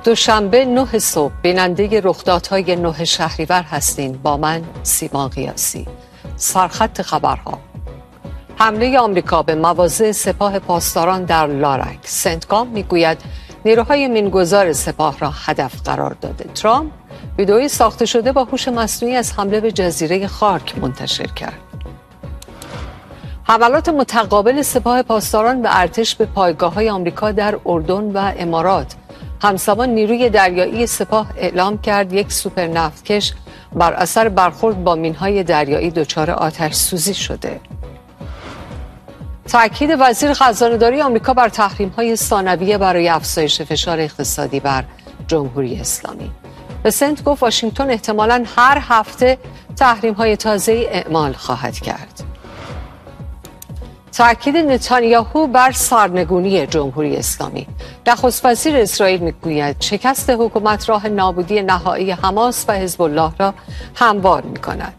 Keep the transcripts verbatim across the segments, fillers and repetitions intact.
دوشنبه نه صبح بیننده رخدادهای نه شهریور هستین با من سیما قیاسی. سرخط خبرها: حمله آمریکا به مواضع سپاه پاسداران در لارک. سنتکام میگوید نیروهای مینگذار سپاه را هدف قرار داده. ترامپ ویدئویی ساخته شده با هوش مصنوعی از حمله به جزیره خارک منتشر کرد. حملات متقابل سپاه پاسداران و ارتش به پایگاه‌های آمریکا در اردن و امارات. همزمان نیروی دریایی سپاه اعلام کرد یک سوپر نفتکش بر اثر برخورد با مین‌های دریایی دچار آتش سوزی شده. تأکید وزیر خزانه‌داری آمریکا بر تحریم‌های ثانویه برای افزایش فشار اقتصادی بر جمهوری اسلامی. به سنت گفت واشنگتن احتمالاً هر هفته تحریم‌های تازه‌ای اعمال خواهد کرد. تأکید نتانیاهو بر سرنگونی جمهوری اسلامی. نخست وزیر اسرائیل میگوید شکست حکومت راه نابودی نهایی حماس و حزب الله را هموار می‌کند.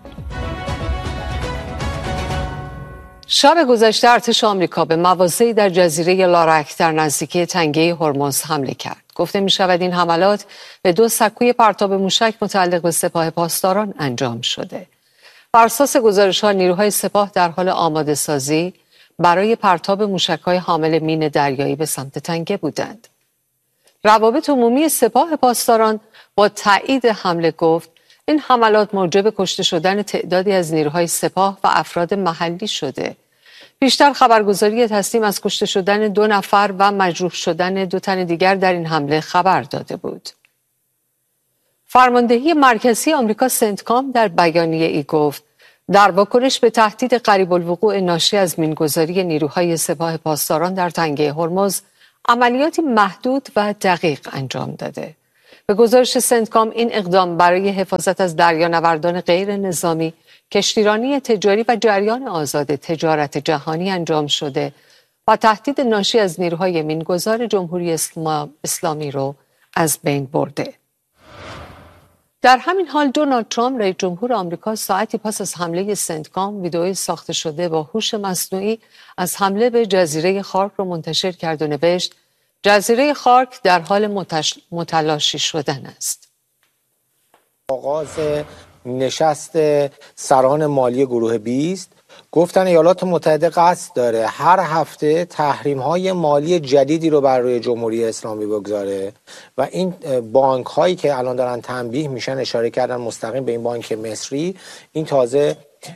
شب گذشته ارتش آمریکا به مواضعی در جزیره لارک در نزدیکی تنگه هرمز حمله کرد. گفته می شود این حملات به دو سکوی پرتاب موشک متعلق به سپاه پاسداران انجام شده. بر اساس گزارش‌ها نیروهای سپاه در حال آماده سازی برای پرتاب موشک‌های حامل مین دریایی به سمت تنگه بودند. روابط عمومی سپاه پاسداران با تایید حمله گفت این حملات موجب کشته شدن تعدادی از نیروهای سپاه و افراد محلی شده. بیشتر خبرگزاری تسلیم از کشته شدن دو نفر و مجروح شدن دو تن دیگر در این حمله خبر داده بود. فرماندهی مرکزی آمریکا سنتکام در بیانیه ای گفت در واکنش به تهدید قریب الوقوع ناشی از مینگذاری نیروهای سپاه پاسداران در تنگه هرمز عملیاتی محدود و دقیق انجام داده. به گزارش سنتکام این اقدام برای حفاظت از دریانوردان غیر نظامی، کشتیرانی تجاری و جریان آزاد تجارت جهانی انجام شده و تهدید ناشی از نیروهای مینگذار جمهوری اسلامی رو از بین برده. در همین حال دونالد ترامپ رئیس جمهور آمریکا ساعتی پس از حمله سنتکام ویدئویی ساخته شده با هوش مصنوعی از حمله به جزیره خارک رو منتشر کرد و نوشت جزیره خارک در حال متش... متلاشی شدن است. آغاز نشست سران مالی گروه بیست گفتن ایالات متحده قصد داره هر هفته تحریم‌های مالی جدیدی رو بر روی جمهوری اسلامی بگذاره و این بانک هایی که الان دارن تنبیه میشن، اشاره کردن مستقیم به این بانک مصری، این تازه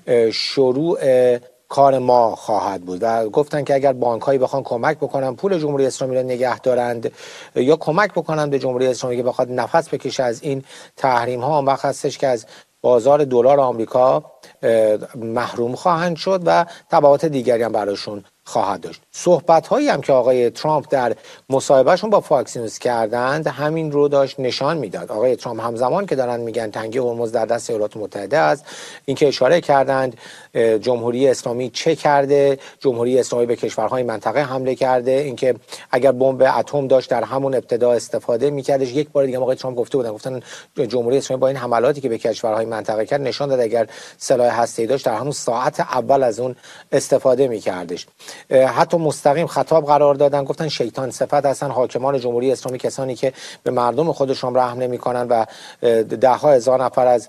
شروع کار ما خواهد بود و گفتن که اگر بانک هایی بخوان کمک بکنن پول جمهوری اسلامی رو نگه دارند یا کمک بکنن به جمهوری اسلامی که بخواد نفس بکشه از این تحریم ها، اون وقت هستش که از بازار دلار آمریکا محروم خواهند شد و تبعات دیگری هم براشون خواهد داشت. صحبت هایی هم که آقای ترامپ در مصاحبهشون با فاکس نیوز کردند همین رو داشت نشان میداد. آقای ترامپ همزمان که دارن میگن تنگه هرمز در دست ایالات متحده است، اینکه اشاره کردند جمهوری اسلامی چه کرده، جمهوری اسلامی به کشورهای منطقه حمله کرده، اینکه اگر بمب اتم داشت در همون ابتدا استفاده میکردش. یک بار دیگه آقای ترامپ گفته بودن، گفتن جمهوری اسلامی با این حملاتی که به کشورهای منطقه کرد نشان داد اگر سلاح هسته‌ای داشت در همون ساعت اول از اون استفاده میکردش. حتی مستقیم خطاب قرار دادن، گفتن شیطان صفت هستن حاکمان جمهوری اسلامی، کسانی که به مردم خودشون رحم نمیکنن و ده ها هزار نفر از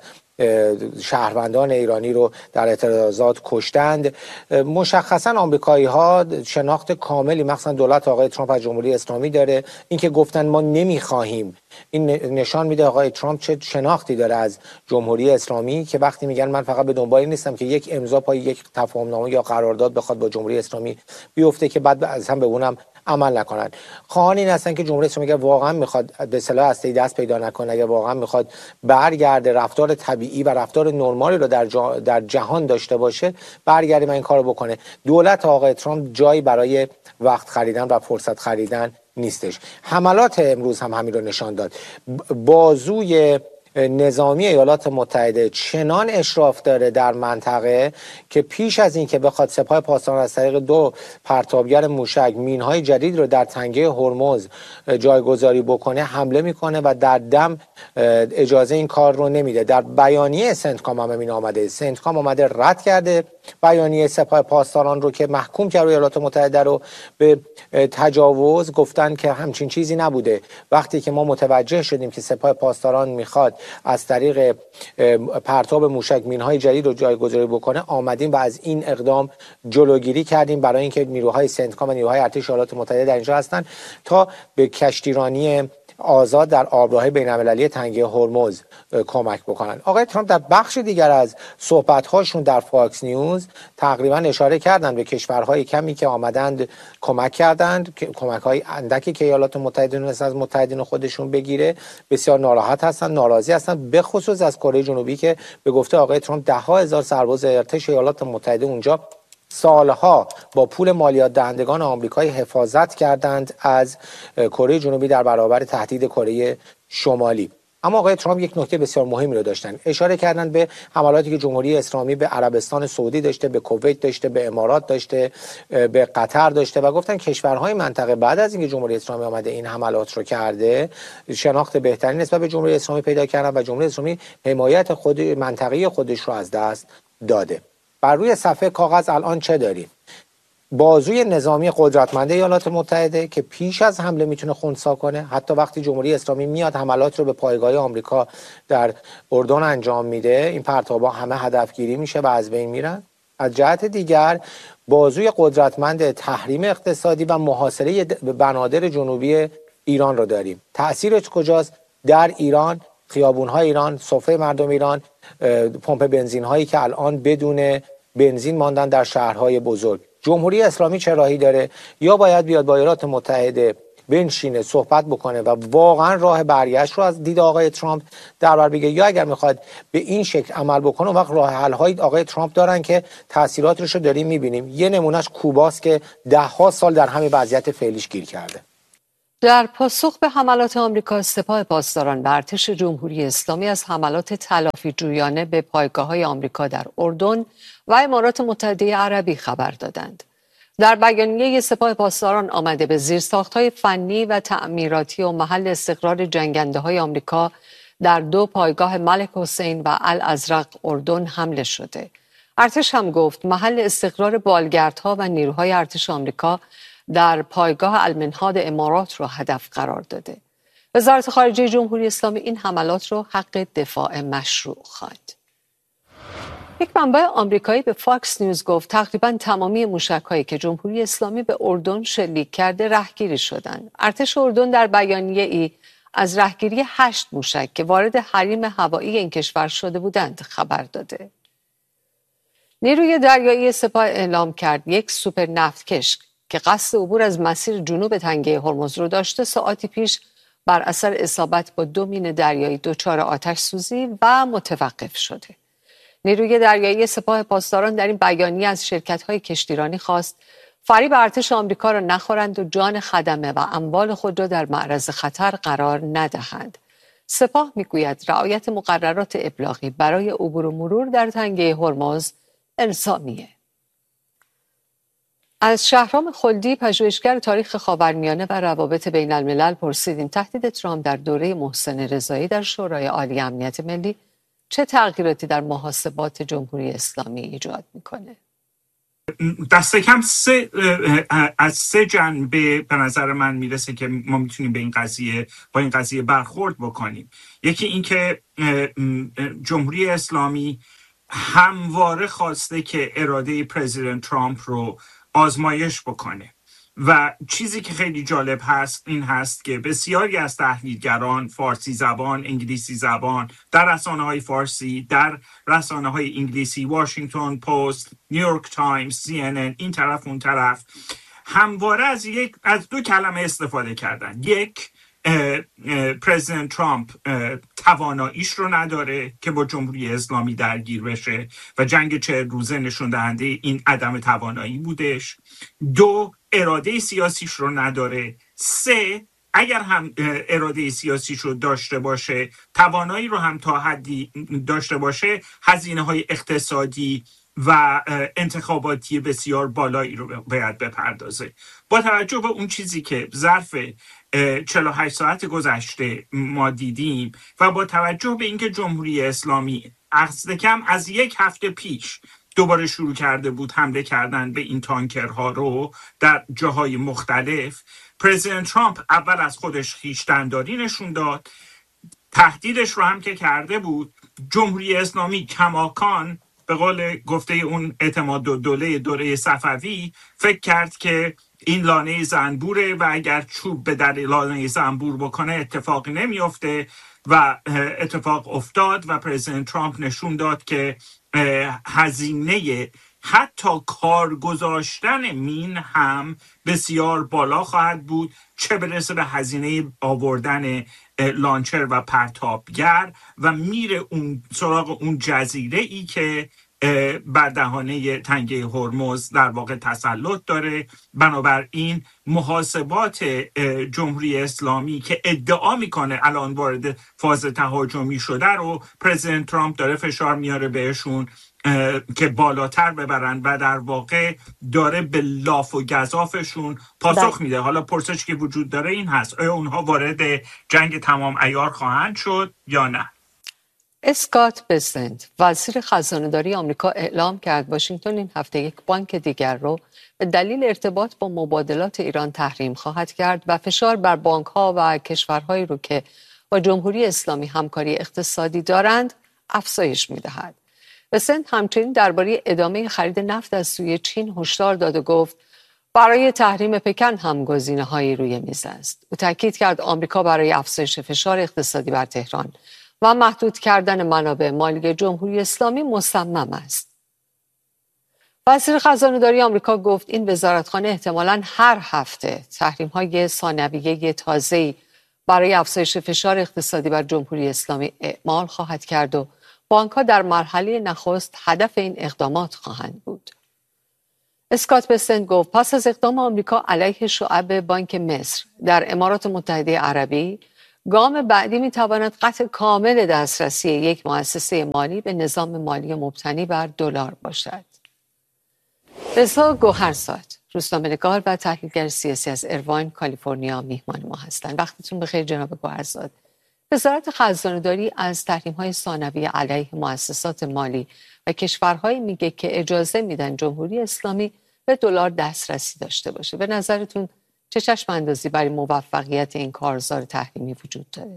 شهروندان ایرانی رو در اعتراضات کشتند. مشخصا آمریکایی ها شناخت کاملی مخصوصا دولت آقای ترامپ از جمهوری اسلامی داره. اینکه گفتن ما نمیخواهیم، این نشان میده آقای ترامپ چه شناختی داره از جمهوری اسلامی، که وقتی میگن من فقط به دنبال نیستم که یک امضا پای یک تفاهمنامه یا قرارداد بخواد با جمهوری اسلامی بیفته که بعد از هم به اونم عمل نکنن. خواهان این هستن که جمهوری اسلامی اگر واقعا میخواد به سلاح هسته‌ای دست پیدا نکنه، اگر واقعا میخواد برگرده رفتار طبیعی و رفتار نرمالی رو در, جا در جهان داشته باشه، برگرده و این کارو بکنه. دولت آقای ترامپ جایی برای وقت خریدن و فرصت خریدن نیستش. حملات امروز هم همین رو نشان داد. بازوی نظامی ایالات متحده چنان اشراف داره در منطقه که پیش از این که بخواد سپاه پاسداران از طریق دو پرتابگر موشک مینهای جدید رو در تنگه هرمز جایگذاری بکنه حمله میکنه و در دم اجازه این کار رو نمیده. در بیانیه سنتکام هم این آمده، سنتکام آمده رد کرده بیانیه سپاه پاسداران رو که محکوم کرد ایالات متحده رو به تجاوز، گفتن که همچین چیزی نبوده. وقتی که ما متوجه شدیم که سپاه پاسداران میخواد از طریق پرتاب موشک مینهای جدید رو جایگذاری بکنه، آمدیم و از این اقدام جلوگیری کردیم برای اینکه نیروهای سنتکام و نیروهای ارتش ایالات متحده در اینجا هستن تا به کشتیرانی آزاد در آبراهای بین‌المللی تنگه هرمز کمک بکنن. آقای ترامپ در بخش دیگر از صحبت‌هاشون در فاکس نیوز تقریبا اشاره کردند به کشورهای کمی که آمدند کمک کردند، کمک‌های اندکی که ایالات متحده تونست از متحدین خودشون بگیره. بسیار ناراحت هستند، ناراضی هستند، به خصوص از کره جنوبی که به گفته آقای ترامپ ده ها هزار سرباز ارتش ایالات متحده اونجا سالها با پول مالیات دهندگان آمریکایی حفاظت کردند از کره جنوبی در برابر تهدید کره شمالی. اما آقای ترامپ یک نکته بسیار مهمی رو داشتن، اشاره کردند به حملاتی که جمهوری اسلامی به عربستان سعودی داشته، به کویت داشته، به امارات داشته، به قطر داشته و گفتن کشورهای منطقه بعد از اینکه جمهوری اسلامی آمده این حملات رو کرده، شناخت بهتری نسبت به جمهوری اسلامی پیدا کردن و جمهوری اسلامی حمایت خود منطقه خودش رو از دست داده. بر روی صفحه کاغذ الان چه داریم؟ بازوی نظامی قدرتمند ایالات متحده که پیش از حمله میتونه خنثی کنه. حتی وقتی جمهوری اسلامی میاد حملات رو به پایگاه آمریکا در اردن انجام میده، این پرتابا همه هدفگیری میشه و از بین میرن. از جهت دیگر بازوی قدرتمند تحریم اقتصادی و محاصره بنادر جنوبی ایران رو داریم. تأثیرش کجاست؟ در ایران، خیابون‌های ایران، سفره مردم ایران، پمپ بنزین هایی که الان بدون بنزین ماندن در شهرهای بزرگ. جمهوری اسلامی چه راهی داره؟ یا باید بیاد با ایالات متحده بنشینه صحبت بکنه و واقعا راه برگشت رو از دید آقای ترامپ در بر بگیره، یا اگر میخواد به این شکل عمل بکنه وقت راه حل های آقای ترامپ دارن که تاثیراتش رو داریم میبینیم. یه نمونهش کوباست که ده ها سال در همین وضعیت فعلیش گیر کرده. در پاسخ به حملات آمریکا، سپاه پاسداران و ارتش جمهوری اسلامی از حملات تلافی جویانه به پایگاه‌های آمریکا در اردن و امارات متحده عربی خبر دادند. در بیانیه سپاه پاسداران آمده به زیرساخت‌های فنی و تعمیراتی و محل استقرار جنگنده‌های آمریکا در دو پایگاه ملک حسین و الازرق اردن حمله شده. ارتش هم گفت محل استقرار بالگردها و نیروهای ارتش آمریکا در پایگاه المنهاد امارات را هدف قرار داده. وزارت خارجه جمهوری اسلامی این حملات را حق دفاع مشروع خواند. یک منبع آمریکایی به فاکس نیوز گفت تقریباً تمامی موشک‌هایی که جمهوری اسلامی به اردن شلیک کرده رهگیری شدند. ارتش اردن در بیانیه‌ای از رهگیری هشت موشک که وارد حریم هوایی این کشور شده بودند خبر داده. نیروی دریایی سپاه اعلام کرد یک سوپر نفتکش که قصد عبور از مسیر جنوب تنگه هرمز رو داشته ساعتی پیش بر اثر اصابت با دو مین دریایی دچار آتش سوزی و متوقف شده. نیروی دریایی سپاه پاسداران در این بیانیه از شرکت‌های کشتیرانی خواست فریب ارتش آمریکا را نخورند و جان خدمه و اموال خود را در معرض خطر قرار ندهند. سپاه میگوید رعایت مقررات ابلاغی برای عبور و مرور در تنگه هرمز الزامیه. از شهرام خلدی، پژوهشگر تاریخ خاورمیانه و روابط بین الملل پرسیدیم تهدید ترامپ در دوره محسن رضایی در شورای عالی امنیت ملی چه تغییراتی در محاسبات جمهوری اسلامی ایجاد میکنه؟ دست کم سه از سه جنبه به نظر من میرسه که ما میتونیم به این قضیه با این قضیه برخورد بکنیم. یکی این که جمهوری اسلامی همواره خواسته که اراده پرزیدنت ترامپ رو آزمایش بکنه و چیزی که خیلی جالب هست این هست که بسیاری از تحلیلگران فارسی زبان، انگلیسی زبان در رسانه‌های فارسی، در رسانه‌های انگلیسی، واشنگتن پست، نیویورک تایمز، سی ان ان، این طرف اون طرف همواره از یک از دو کلمه استفاده کردن. یک، پرزیدنت ترامپ تواناییش رو نداره که با جمهوری اسلامی درگیر بشه و جنگ چهل روزه نشون دهنده این عدم توانایی بودش. دو، اراده سیاسیش رو نداره. سه، اگر هم اراده سیاسیش رو داشته باشه، توانایی رو هم تا حدی داشته باشه، هزینه‌های اقتصادی و انتخاباتی بسیار بالایی رو باید بپردازه. با توجه به اون چیزی که ظرف چهل و هشت ساعت گذشته ما دیدیم و با توجه به اینکه جمهوری اسلامی از کم از یک هفته پیش دوباره شروع کرده بود حمله کردن به این تانکرها رو در جاهای مختلف، پرزیدنت ترامپ اول از خودش خویشتن‌داری نشون داد، تهدیدش رو هم که کرده بود. جمهوری اسلامی کماکان به قول گفته اون اعتماد الدوله دوره صفوی فکر کرد که این لانه زنبوره و اگر چوب به در لانه زنبور بکنه اتفاقی نمیفته و اتفاق افتاد و پرزیدنت ترامپ نشون داد که هزینه حتی کار گذاشتن مین هم بسیار بالا خواهد بود، چه برسه به هزینه آوردن لانچر و پرتابگر و میره اون سراغ اون جزیره ای که بر دهانه تنگه هرمز در واقع تسلط داره. بنابراین محاسبات جمهوری اسلامی که ادعا میکنه الان وارد فاز تهاجمی شده رو پرزیدنت ترامپ داره فشار میاره بهشون که بالاتر ببرن و در واقع داره به لاف و گزافشون پاسخ میده. حالا پرسش که وجود داره این هست آیا اونها وارد جنگ تمام عیار خواهند شد یا نه؟ اسکات بسنت وزیر خزانه‌داری آمریکا اعلام کرد واشنگتن این هفته یک بانک دیگر رو به دلیل ارتباط با مبادلات ایران تحریم خواهد کرد و فشار بر بانک‌ها و کشورهایی رو که با جمهوری اسلامی همکاری اقتصادی دارند افزایش می‌دهد. بسنت همچنین درباره ادامه خرید نفت از سوی چین هشدار داد و گفت برای تحریم پکن هم گزینه‌هایی روی میز است. او تاکید کرد آمریکا برای افزایش فشار اقتصادی بر تهران و محدود کردن منابع مالی جمهوری اسلامی مصمم است. وزیر خزانه‌داری آمریکا گفت این وزارتخانه احتمالاً هر هفته تحریم‌های ثانویه تازه‌ای برای افزایش فشار اقتصادی بر جمهوری اسلامی اعمال خواهد کرد و بانک‌ها در مرحله نخست هدف این اقدامات خواهند بود. اسکات بسنت گفت پس از اقدام آمریکا علیه شعب بانک مصر در امارات متحده عربی، گام بعدی می‌تواند قطع کامل دسترسی یک مؤسسه مالی به نظام مالی مبتنی بر دلار باشد. رضا گوهرزاد، روزنامه‌نگار و تحلیلگر سیاسی از ایرواین، کالیفرنیا میهمان ما هستند. وقتتون بخیر جناب گوهرزاد. وزارت خزانه‌داری از تحریم‌های ثانویه علیه مؤسسات مالی و کشورهایی میگه که اجازه میدن جمهوری اسلامی به دلار دسترسی داشته باشه. به نظرتون چه چشم اندازی برای موفقیت این کارزار تحریمی وجود داره؟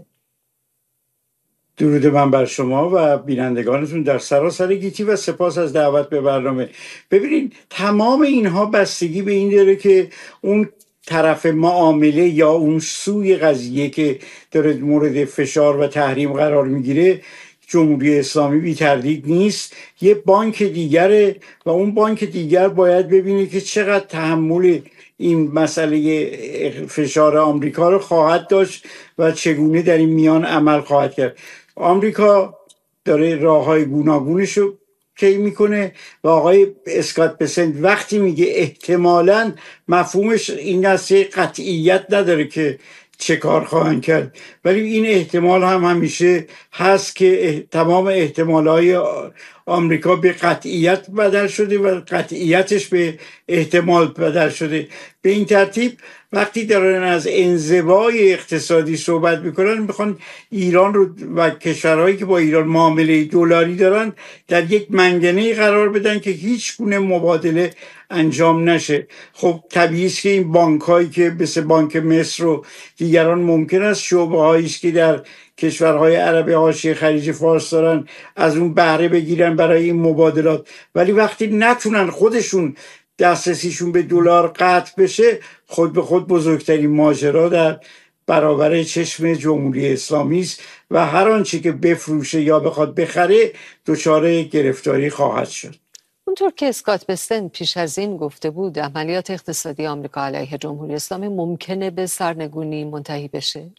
درود من بر شما و بینندگانتون در سراسر گیتی و سپاس از دعوت به برنامه. ببینید تمام اینها بستگی به این داره که اون طرف معامله یا اون سوی قضیه که داره مورد فشار و تحریم قرار میگیره جمهوری اسلامی بی تردید نیست، یه بانک دیگره و اون بانک دیگر باید ببینه که چقدر تحمل این مسئله فشار آمریکا رو خواهد داشت و چگونه در این میان عمل خواهد کرد. آمریکا داره راه‌های گوناگونش رو طی میکنه و آقای اسکات بسنت وقتی میگه احتمالاً مفهومش این است که قطعیت نداره که چه کار خواهند کرد، ولی این احتمال هم همیشه هست که تمام احتمالهای آمریکا به قطعیت بدل شده و قطعیتش به احتمال بدل شده. به این ترتیب وقتی دارن از انزوای اقتصادی صحبت میکنن میخوان ایران رو و کشورهایی که با ایران معامله دلاری دارن در یک منگنه قرار بدن که هیچ گونه مبادله انجام نشه. خب طبیعی است که این بانک هایی که مثل بانک مصر و دیگران ممکن است شعبه هایی است که در کشورهای عربی حاشیه خلیج فارس دارن از اون بهره بگیرن برای این مبادلات، ولی وقتی نتونن خودشون دسترسیشون به دلار قطع بشه خود به خود بزرگترین ماجرا در برابر چشم جمهوری اسلامی است و هر آنچه که بفروشه یا بخواد بخره دچار گرفتاری خواهد شد. اونطور که اسکات بسنت پیش از این گفته بود عملیات اقتصادی آمریکا علیه جمهوری اسلامی ممکنه به سرنگونی منتهی بشه؟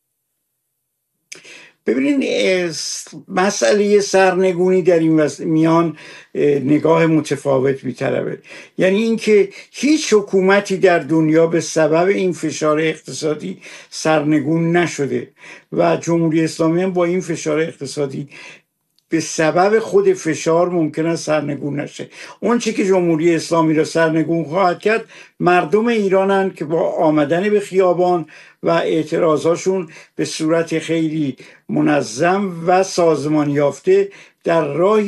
ببینید مسئله سرنگونی در این میان نگاه متفاوت می‌طلبه. یعنی اینکه هیچ حکومتی در دنیا به سبب این فشار اقتصادی سرنگون نشده و جمهوری اسلامی هم با این فشار اقتصادی به سبب خود فشار ممکن است سرنگون نشه. اون چی که جمهوری اسلامی را سرنگون خواهد کرد مردم ایرانن که با آمدن به خیابان و اعتراضاشون به صورت خیلی منظم و سازمان یافته در راهی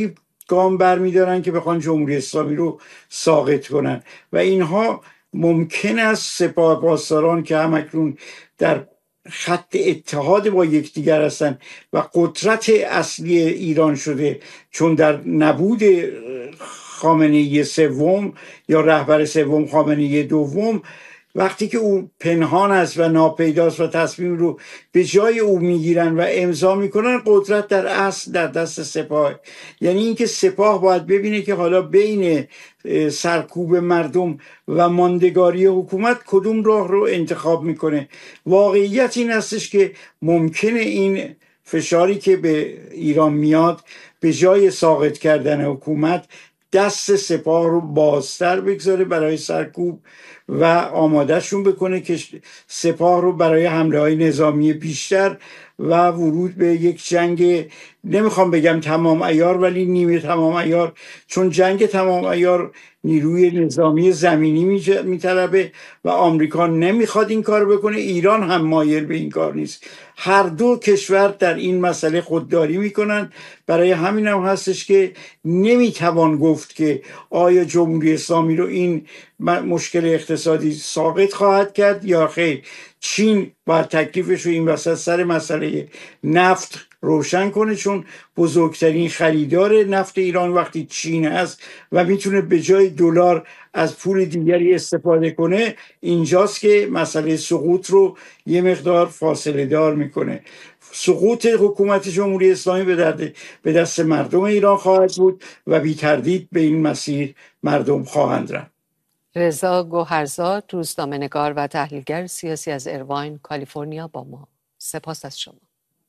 گام برمیدارن که بخوان جمهوری اسلامی رو ساقط کنن و اینها ممکن است سپاه پاسداران که همکنون در خط اتحاد با یکدیگر هستند و قدرت اصلی ایران شده، چون در نبود خامنه‌ای سوم یا رهبر سوم خامنه‌ای دوم، وقتی که او پنهان است و ناپیداست و تصمیم رو به جای او میگیرن و امضا میکنن، قدرت در اصل در دست سپاه. یعنی اینکه سپاه باید ببینه که حالا بین سرکوب مردم و ماندگاری حکومت کدوم راه رو انتخاب میکنه. واقعیت این هستش که ممکنه این فشاری که به ایران میاد به جای ساقط کردن حکومت دست سپاه رو بازتر بگذاره برای سرکوب و آمادهشون بکنه که سپاه رو برای حمله های نظامی بیشتر و ورود به یک جنگ، نمیخوام بگم تمام عیار ولی نیمه تمام عیار، چون جنگ تمام عیار نیروی نظامی زمینی میطلبه و آمریکا نمیخواد این کار بکنه، ایران هم مایل به این کار نیست. هر دو کشور در این مسئله خودداری میکنن. برای همین هم هستش که نمیتوان گفت که آیا جمهوری اسلامی رو این مشکل اقتصادی ساقط خواهد کرد یا خیر. چین باید تکلیفش رو این وسط سر مسئله نفت روشن کنه، چون بزرگترین خریدار نفت ایران وقتی چین هست و میتونه به جای دلار از پول دیگری استفاده کنه، اینجاست که مسئله سقوط رو یه مقدار فاصله دار میکنه. سقوط حکومت جمهوری اسلامی به درد به دست مردم ایران خواهد بود و بی تردید به این مسیر مردم خواهند رفت. رضا گوهرزاد، روزنامه‌نگار و تحلیلگر سیاسی از ایرواین، کالیفرنیا با ما. سپاس از شما.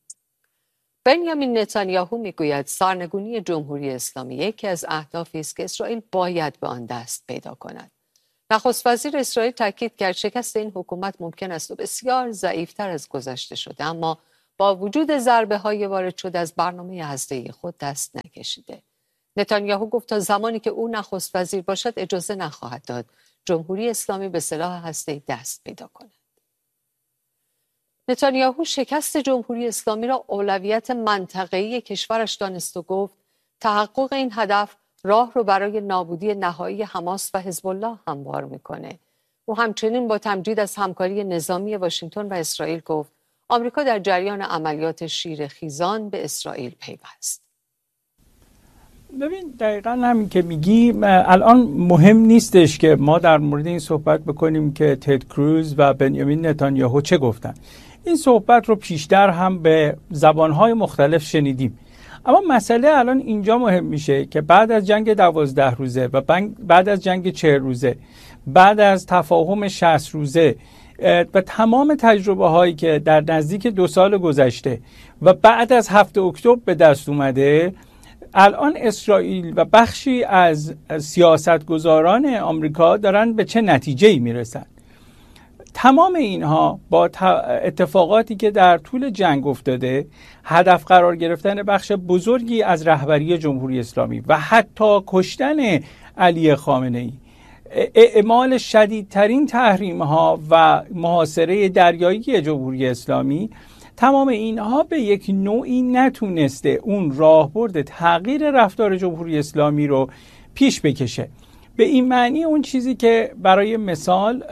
بنیامین نتانیاهو میگوید سرنگونی جمهوری اسلامی یکی از اهدافی است که اسرائیل باید به آن دست پیدا کند. نخست وزیر اسرائیل تاکید کرد شکست این حکومت ممکن است و بسیار ضعیفتر از گذشته شده، اما با وجود ضربه‌های وارد شده از برنامه هسته‌ای خود دست نکشیده. نتانیاهو گفت تا زمانی که او نخست وزیر باشد اجازه نخواهد داد جمهوری اسلامی به سلاح هسته‌ای دست پیدا کند. نتانیاهو شکست جمهوری اسلامی را اولویت منطقه‌ای کشورش دانست و گفت تحقق این هدف راه رو برای نابودی نهایی حماس و حزب الله هموار میکنه. او همچنین با تمجید از همکاری نظامی واشنگتن و اسرائیل گفت آمریکا در جریان عملیات شیر خیزان به اسرائیل پیوست. ببین دقیقا همین که میگی، الان مهم نیستش که ما در مورد این صحبت بکنیم که تد کروز و بنیامین نتانیاهو چه گفتن. این صحبت رو پیشتر هم به زبانهای مختلف شنیدیم، اما مسئله الان اینجا مهم میشه که بعد از جنگ دوازده روزه و بعد از جنگ چهل روزه، بعد از تفاهم شصت روزه و تمام تجربه هایی که در نزدیک دو سال گذشته و بعد از هفت اکتبر به دست اومده، الان اسرائیل و بخشی از سیاستگزاران آمریکا دارن به چه نتیجه‌ای میرسن. تمام اینها با اتفاقاتی که در طول جنگ افتاده، هدف قرار گرفتن بخش بزرگی از رهبری جمهوری اسلامی و حتی کشتن علی خامنه‌ای، اعمال شدیدترین تحریم‌ها و محاصره دریایی جمهوری اسلامی، تمام اینها به یک نوعی نتونسته اون راهبرد تغییر رفتار جمهوری اسلامی رو پیش بکشه. به این معنی اون چیزی که برای مثال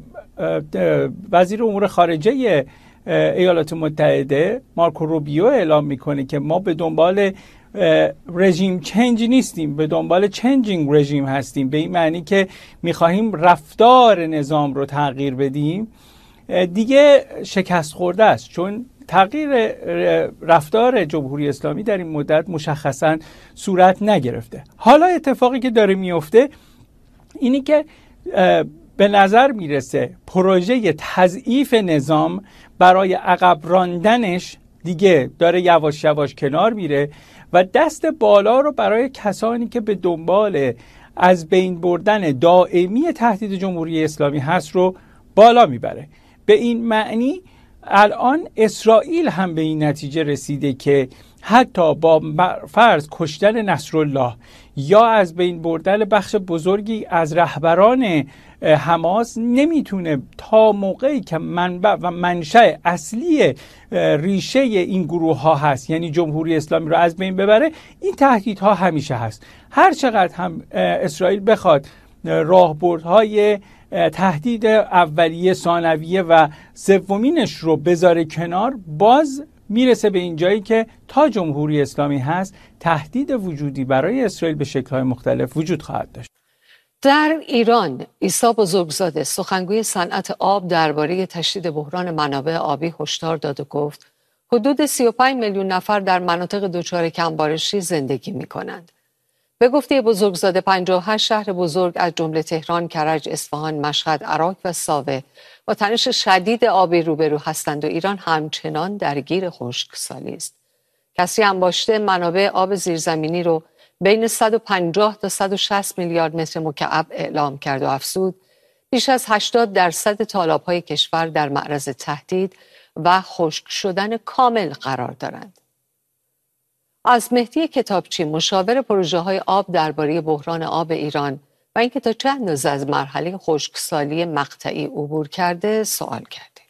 وزیر امور خارجه ایالات متحده مارکو روبیو اعلام میکنه که ما به دنبال رژیم چنج نیستیم، به دنبال چنجینگ رژیم هستیم، به این معنی که میخواهیم رفتار نظام رو تغییر بدیم، دیگه شکست خورده است، چون تغییر رفتار جمهوری اسلامی در این مدت مشخصاً صورت نگرفته. حالا اتفاقی که داره میفته اینی که به نظر میرسه پروژه تضعیف نظام برای عقب راندنش دیگه داره یواش یواش کنار میره و دست بالا رو برای کسانی که به دنبال از بین بردن دائمی تهدید جمهوری اسلامی هست رو بالا میبره. به این معنی الان اسرائیل هم به این نتیجه رسیده که حتی با فرض کشتن نصرالله یا از بین بردن بخش بزرگی از رهبران حماس نمیتونه تا موقعی که منبع و منشأ اصلی ریشه این گروه ها هست، یعنی جمهوری اسلامی رو از بین ببره. این تهدیدها همیشه هست. هر چقدر هم اسرائیل بخواد راهبردهای تهدید اولیه، ثانویه و سومینش رو بذاره کنار، باز میرسه به این جایی که تا جمهوری اسلامی هست تهدید وجودی برای اسرائیل به شکل‌های مختلف وجود خواهد داشت. در ایران عیسی بزرگزاده سخنگوی صنعت آب درباره تشدید بحران منابع آبی هشدار داد و گفت حدود سی و پنج میلیون نفر در مناطق دچار کمبارشی زندگی می‌کنند. به گفته بزرگزاده پنجاه و هشت شهر بزرگ از جمله تهران، کرج، اصفهان، مشهد، عراق و ساوه با تنش شدید آبی روبرو هستند و ایران همچنان درگیر خشکسالی است. کسری انباشته منابع آب زیرزمینی رو بین صد و پنجاه تا صد و شصت میلیارد متر مکعب اعلام کرد و افزود بیش از هشتاد درصد تالاب‌های کشور در معرض تهدید و خشک شدن کامل قرار دارند. از مهدی کتابچی، مشاور پروژه های آب درباره بحران آب ایران و اینکه تا چه اندازه از مرحله خشکسالی مقطعی عبور کرده سوال کردیم.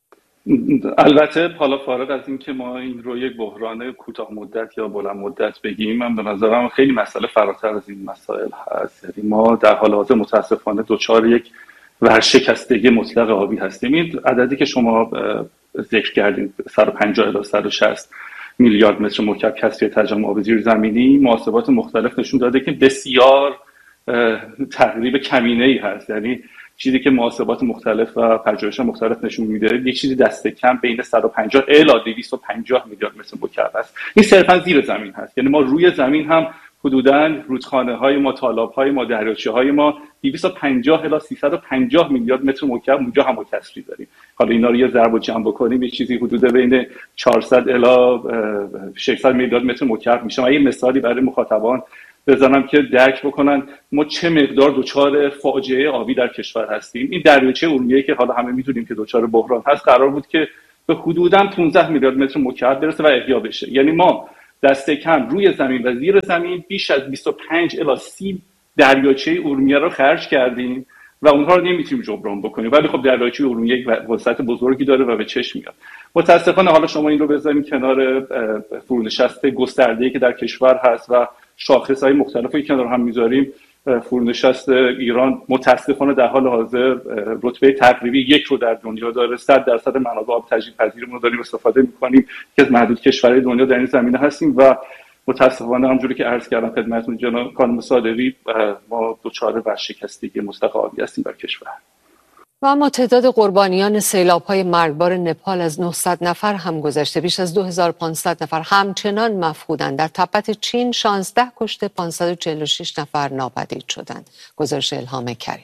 البته حالا فارغ از اینکه ما این رو یک بحران کوتاه مدت یا بلند مدت بگیم، من به نظرم خیلی مسئله فراتر از این مسائل هست. یعنی ما در حال حاضر متاسفانه دچار یک ورشکستگی مطلق آبی هستیم. این عددی که شما ذکر کردیم صد و پنجاه الی صد و شصت میلیارد متر مکعب کسری تجمع آب زیرزمینی، محاسبات مختلف نشون داده که بسیار تقریب کمینه‌ای هست. یعنی چیزی که محاسبات مختلف و پژوهش مختلف نشون میده یک چیزی دست کم بین صد و پنجاه الی دویست و پنجاه میلیارد متر مکعب است. این صرفا زیر زمین هست. یعنی ما روی زمین هم حدوداً رودخانه‌های ما، تالاب‌های ما، دریاچه‌های ما دویست و پنجاه الی سیصد و پنجاه میلیارد متر مکعب اونجا هم کسری داریم. حالا اینا رو یه ضرب و جمع بکنیم یه چیزی حدود بین چهارصد الی ششصد میلیارد متر مکعب میشه. من یه مثالی برای مخاطبان بزنم که درک بکنن ما چه مقدار دچار فاجعه آبی در کشور هستیم. این دریاچه ارومیه که حالا همه میدونیم که دچار بحران هست، قرار بود که به حدوداً پانزده میلیارد متر مکعب برسه و احیا بشه. یعنی ما دست کم روی زمین و زیر زمین بیش از بیست و پنج الی سی دریاچه ارومیه رو خرج کردیم و اونها رو نمیتونیم جبران بکنیم. ولی خب دریاچه ارومیه یک وسعت بزرگی داره و به چشم میاد. متاسفانه حالا شما این رو بذارید کنار فرونشست گسترده‌ای که در کشور هست و شاخص‌های مختلفی که کنار هم میذاریم، فرونشست ایران متاسفانه در حال حاضر رتبه تقریبی یک رو در دنیا داره. صد درصد منابع آب تجدید پذیرمون رو داریم استفاده می‌کنیم که از محدود کشورهای دنیا در این زمینه هستیم و متاسفانه همونجوری که عرض کردم خدمتتون جناب خانم صادقی، ما دچار ورشکستگی مطلق آبی هستیم در کشور. و اما تعداد قربانیان سیلاب‌های مرگبار نپال از نهصد نفر هم گذشته. بیش از دو هزار و پانصد نفر همچنان مفقودند. در تبت چین شانزده کشته، پانصد و چهل و شش نفر ناپدید شدند. گزارش الهام کریمی.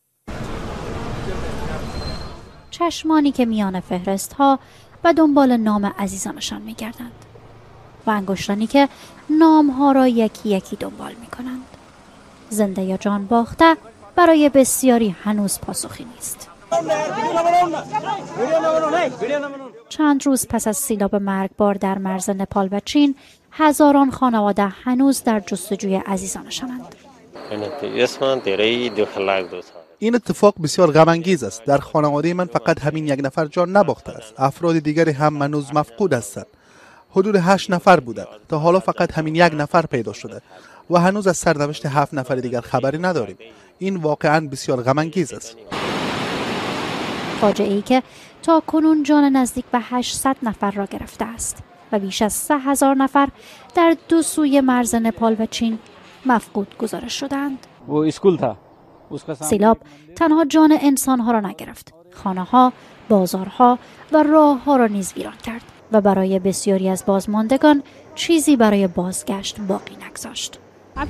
چشمانی که میان فهرست‌ها و دنبال نام عزیزانشان می‌گردند و انگشتانی که نام‌ها را یکی یکی دنبال می‌کنند. زنده یا جان باخته برای بسیاری هنوز پاسخی نیست. چند روز پس از سیلاب مرگبار در مرز نپال و چین، هزاران خانواده هنوز در جستجوی عزیزانشانند. این اتفاق بسیار غم انگیز است. در خانواده من فقط همین یک نفر جان نباخته است. افراد دیگری هم هنوز مفقود هستند. حدود هشت نفر بودند. تا حالا فقط همین یک نفر پیدا شده و هنوز از سرنوشت هفت نفر دیگر خبری نداریم. این واقعاً بسیار غم انگیز است. فاجعه‌ای که تا کنون جان نزدیک به هشتصد نفر را گرفته است و بیش از سه هزار نفر در دو سوی مرز نپال و چین مفقود گزارش شدند. سیلاب تنها جان انسانها را نگرفت، خانه‌ها، بازارها و راه‌ها را نیز ویران کرد و برای بسیاری از بازماندگان چیزی برای بازگشت باقی نگذاشت.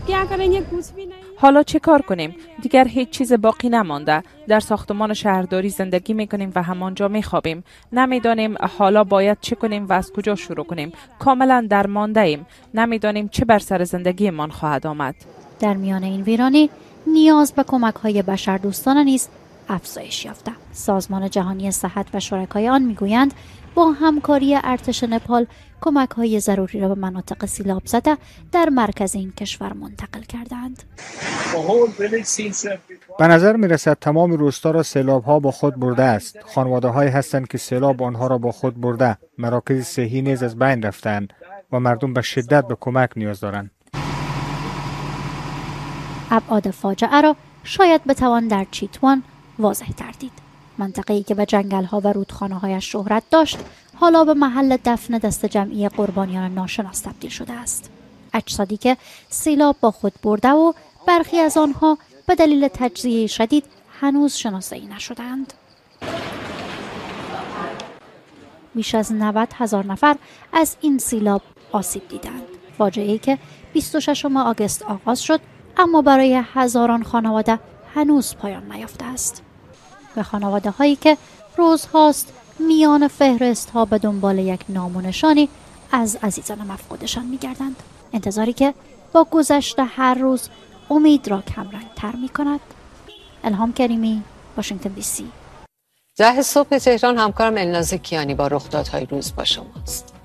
حالا چه کار کنیم؟ دیگر هیچ چیز باقی نمانده. در ساختمان شهرداری زندگی میکنیم و همانجا میخوابیم. نمیدانیم حالا باید چه کنیم و از کجا شروع کنیم. کاملا درمانده ایم. نمیدانیم چه بر سر زندگی من خواهد آمد. در میان این ویرانی نیاز به کمک های بشردوستانه نیست افزایش یافته. سازمان جهانی صحت و شرکای آن میگویند با همکاری ارتش نپال کمک‌های ضروری را به مناطق سیلاب زده در مرکز این کشور منتقل کردند. به نظر می‌رسد تمام روستا را سیلاب‌ها با خود برده است. خانواده‌هایی هستند که سیلاب آنها را با خود برده. مراکز صحی نیز از بین رفتند و مردم به شدت به کمک نیاز دارند. ابعاد فاجعه را شاید بتوان در چیتوان واضح تر دید. منطقه‌ای که به جنگل‌ها و رودخانه‌هایش شهرت داشت، حالا به محل دفن دست جمعی قربانیان ناشناس تبدیل شده است. اجسادی که سیلاب با خود برده و برخی از آنها به دلیل تجزیه شدید هنوز شناسایی نشدند. بیش از نود هزار نفر از این سیلاب آسیب دیدند. فاجعه‌ای که بیست و ششم آگوست آغاز شد، اما برای هزاران خانواده هنوز پایان نیافته است. به خانواده هایی که روزهاست میان فهرست ها به دنبال یک نام و نشانی از عزیزان مفقودشان میگردند. انتظاری که با گذشت هر روز امید را کمرنگ تر می کند. الهام کریمی، واشنگتن دی سی. ده صبح تهران. همکارم الناز کیانی با رخدادهای روز با شماست.